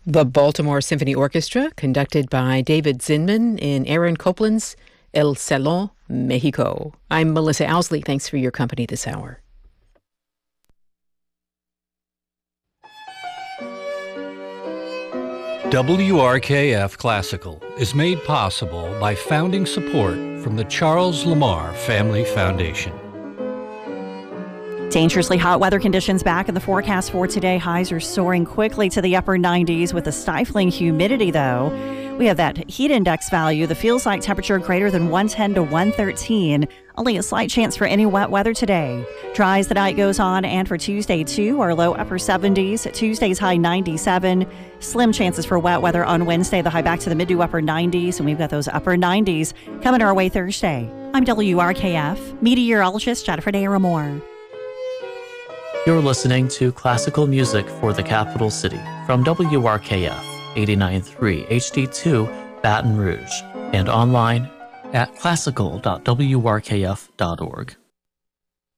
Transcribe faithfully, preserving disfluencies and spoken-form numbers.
The Baltimore Symphony Orchestra, conducted by David Zinman in Aaron Copland's El Salón, Mexico. I'm Melissa Owsley. Thanks for your company this hour. W R K F Classical is made possible by founding support from the Charles Lamar Family Foundation. Dangerously hot weather conditions back in the forecast for today. Highs are soaring quickly to the upper nineties with a stifling humidity, though. We have that heat index value, the feels like temperature greater than one ten to one thirteen. Only a slight chance for any wet weather today. Dry as the night goes on, and for Tuesday, too, our low upper seventies. Tuesday's high ninety-seven. Slim chances for wet weather on Wednesday, the high back to the mid to upper nineties, and we've got those upper nineties coming our way Thursday. I'm W R K F meteorologist Jennifer Naramore. You're listening to classical music for the capital city from W R K F eighty-nine point three H D two Baton Rouge and online at classical dot w r k f dot org.